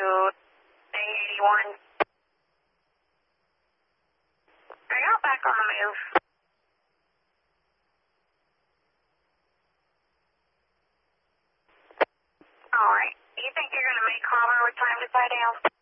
A81. Are y'all back on the move? Alright. Do you think you're going to make Harmer with time to tie down?